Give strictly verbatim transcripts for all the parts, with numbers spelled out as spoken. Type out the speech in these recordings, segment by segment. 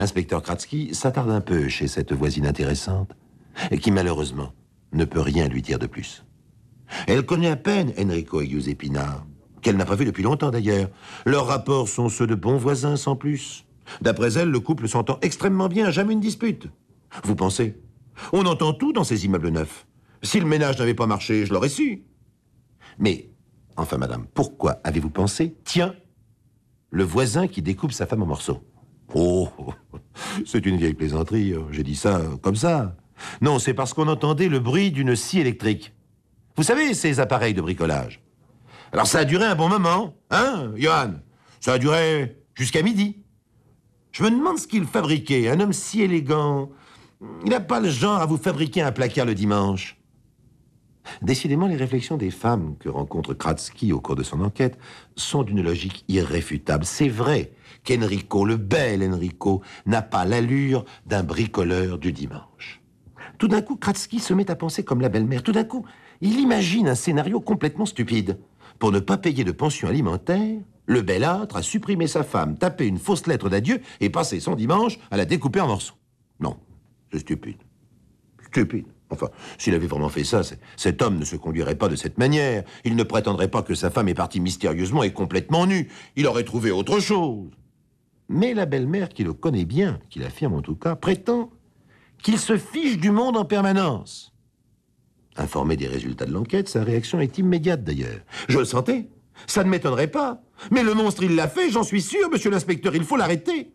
L'inspecteur Kratzky s'attarde un peu chez cette voisine intéressante, et qui malheureusement ne peut rien lui dire de plus. Elle connaît à peine Enrico et Giuseppina, qu'elle n'a pas vu depuis longtemps d'ailleurs. Leurs rapports sont ceux de bons voisins sans plus. D'après elle, le couple s'entend extrêmement bien, jamais une dispute. Vous pensez? On entend tout dans ces immeubles neufs. Si le ménage n'avait pas marché, je l'aurais su. Mais, enfin madame, pourquoi avez-vous pensé, tiens, le voisin qui découpe sa femme en morceaux? Oh, c'est une vieille plaisanterie, j'ai dit ça comme ça. Non, c'est parce qu'on entendait le bruit d'une scie électrique. Vous savez, ces appareils de bricolage. Alors ça a duré un bon moment, hein, Johan? Ça a duré jusqu'à midi. Je me demande ce qu'il fabriquait, un homme si élégant. Il n'a pas le genre à vous fabriquer un placard le dimanche. Décidément, les réflexions des femmes que rencontre Kratzky au cours de son enquête sont d'une logique irréfutable. C'est vrai qu'Enrico, le bel Enrico, n'a pas l'allure d'un bricoleur du dimanche. Tout d'un coup, Kratzky se met à penser comme la belle-mère. Tout d'un coup, il imagine un scénario complètement stupide. Pour ne pas payer de pension alimentaire, le bel âtre a supprimé sa femme, tapé une fausse lettre d'adieu et passé son dimanche à la découper en morceaux. Non, c'est stupide. Stupide. Enfin, s'il avait vraiment fait ça, cet homme ne se conduirait pas de cette manière. Il ne prétendrait pas que sa femme est partie mystérieusement et complètement nue. Il aurait trouvé autre chose. Mais la belle-mère, qui le connaît bien, qui l'affirme en tout cas, prétend qu'il se fiche du monde en permanence. Informé des résultats de l'enquête, sa réaction est immédiate d'ailleurs. Je le sentais. Ça ne m'étonnerait pas. Mais le monstre, il l'a fait, j'en suis sûr, monsieur l'inspecteur, il faut l'arrêter.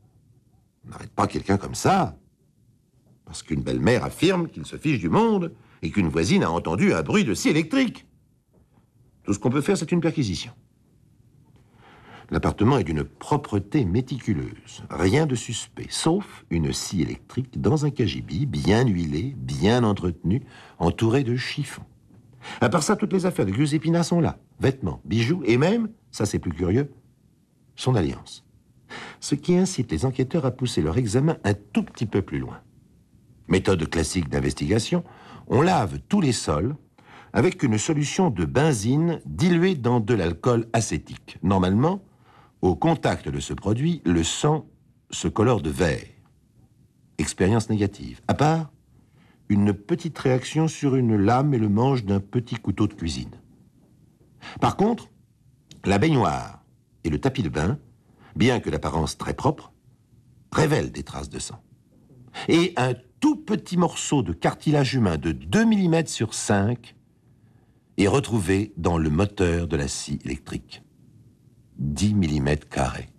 On n'arrête pas quelqu'un comme ça. Parce qu'une belle-mère affirme qu'il se fiche du monde et qu'une voisine a entendu un bruit de scie électrique. Tout ce qu'on peut faire, c'est une perquisition. L'appartement est d'une propreté méticuleuse. Rien de suspect, sauf une scie électrique dans un cagibi, bien huilé, bien entretenu, entouré de chiffons. À part ça, toutes les affaires de Giuseppina sont là. Vêtements, bijoux et même, ça c'est plus curieux, son alliance. Ce qui incite les enquêteurs à pousser leur examen un tout petit peu plus loin. Méthode classique d'investigation, on lave tous les sols avec une solution de benzine diluée dans de l'alcool acétique. Normalement, au contact de ce produit, le sang se colore de vert. Expérience négative. À part une petite réaction sur une lame et le manche d'un petit couteau de cuisine. Par contre, la baignoire et le tapis de bain, bien que d'apparence très propre, révèlent des traces de sang. Et un tout petit morceau de cartilage humain de deux millimètres sur cinq est retrouvé dans le moteur de la scie électrique. dix millimètres carrés.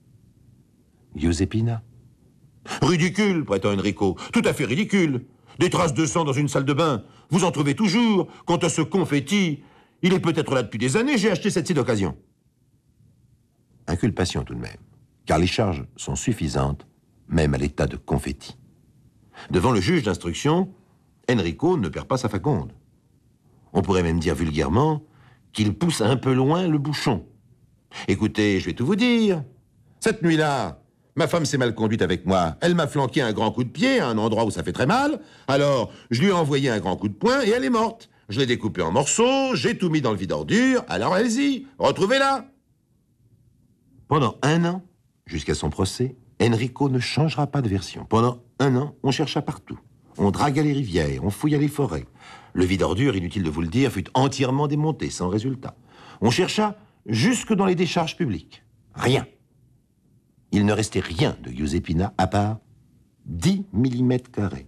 Giuseppina? Ridicule, prétend Enrico. Tout à fait ridicule. Des traces de sang dans une salle de bain. Vous en trouvez toujours. Quant à ce confetti, il est peut-être là depuis des années. J'ai acheté cette scie d'occasion. Inculpation tout de même. Car les charges sont suffisantes, même à l'état de confetti. Devant le juge d'instruction, Enrico ne perd pas sa faconde. On pourrait même dire vulgairement qu'il pousse un peu loin le bouchon. Écoutez, je vais tout vous dire. Cette nuit-là, ma femme s'est mal conduite avec moi. Elle m'a flanqué un grand coup de pied à un endroit où ça fait très mal. Alors, je lui ai envoyé un grand coup de poing et elle est morte. Je l'ai découpée en morceaux, j'ai tout mis dans le vide-ordure. Alors allez-y, retrouvez-la. Pendant un an, jusqu'à son procès, Enrico ne changera pas de version. Pendant un an, on chercha partout. On dragua les rivières, on fouilla les forêts. Le vide-ordure, inutile de vous le dire, fut entièrement démonté, sans résultat. On chercha jusque dans les décharges publiques. Rien. Il ne restait rien de Giuseppina à part dix millimètres carrés.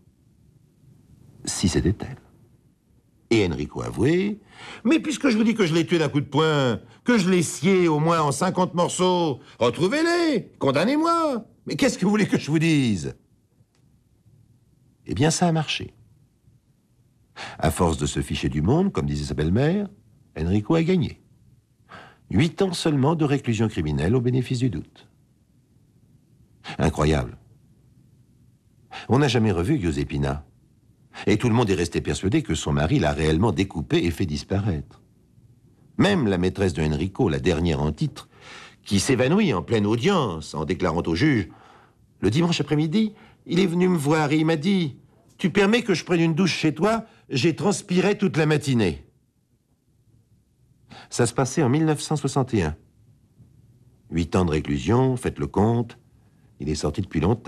Si c'était elle. Et Enrico avouait, mais puisque je vous dis que je l'ai tué d'un coup de poing, que je l'ai scié au moins en cinquante morceaux, retrouvez-les, condamnez-moi. Mais qu'est-ce que vous voulez que je vous dise? Eh bien, ça a marché. À force de se ficher du monde, comme disait sa belle-mère, Enrico a gagné. Huit ans seulement de réclusion criminelle au bénéfice du doute. Incroyable. On n'a jamais revu Giuseppina. Et tout le monde est resté persuadé que son mari l'a réellement découpée et fait disparaître. Même la maîtresse de Enrico, la dernière en titre, qui s'évanouit en pleine audience en déclarant au juge « Le dimanche après-midi, il est venu me voir et il m'a dit « Tu permets que je prenne une douche chez toi? J'ai transpiré toute la matinée. » Ça se passait en mille neuf cent soixante et un. Huit ans de réclusion, faites le compte, il est sorti depuis longtemps.